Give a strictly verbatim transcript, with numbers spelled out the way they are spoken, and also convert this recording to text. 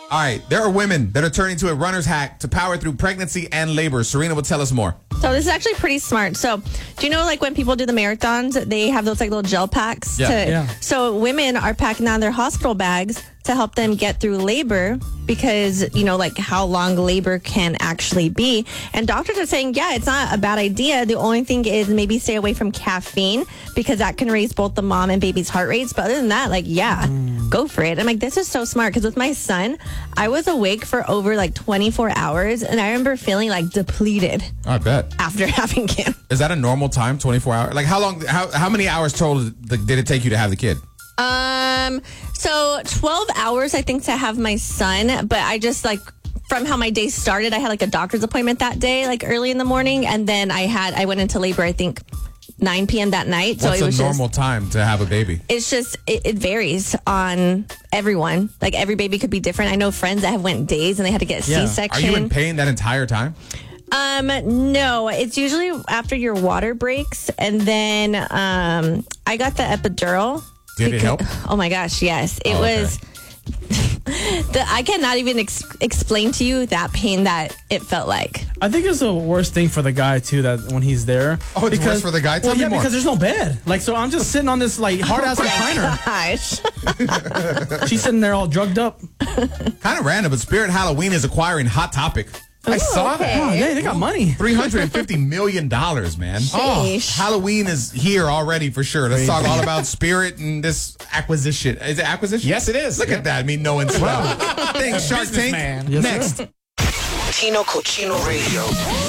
All right, there are women that are turning to a runner's hack to power through pregnancy and labor. Serena will tell us more. So this is actually pretty smart. So do you know, like, when people do the marathons, they have those like little gel packs? Yeah. To, Yeah. So women are packing on their hospital bags to help them get through labor because, you know, like how long labor can actually be. And doctors are saying, yeah, it's not a bad idea. The only thing is maybe stay away from caffeine because that can raise both the mom and baby's heart rates. But other than that, like, yeah, mm. go for it. I'm like, this is so smart because with my son, I was awake for over like twenty-four hours and I remember feeling like depleted. I bet. After having him. Is that a normal time, twenty-four hours? Like, how long, how, how many hours total did it take you to have the kid? Um, so twelve hours, I think, to have my son, but I just like from how my day started, I had like a doctor's appointment that day, like early in the morning. And then I had, I went into labor, I think nine p.m. that night. So What's it was a normal just, time to have a baby? It's just, it, it varies on everyone. Like every baby could be different. I know friends that have went days and they had to get Yeah. C-section. Are you in pain that entire time? Um, no, it's usually after your water breaks. And then, um, I got the epidural. Did it help? Oh my gosh, yes. It Oh, okay. was, the, I cannot even ex- explain to you that pain that it felt like. I think it's the worst thing for the guy too, that when he's there. Oh, it's worse for the guy? Tell Well, me yeah, more. because there's no bed. Like, so I'm just sitting on this like hard ass recliner. Gosh. She's sitting there all drugged up. Kind of random, but Spirit Halloween is acquiring Hot Topic. I saw okay. that. Oh, they, they got money. three hundred fifty million dollars, man. Oh, Sheesh. Halloween is here already for sure. Let's talk all about Spirit and this acquisition. Is it acquisition? Yes, it is. Look Yeah. at that, me knowing stuff. Thanks, Shark Tank. Businessman. Yes, Next. sir. Tino Cochino Radio.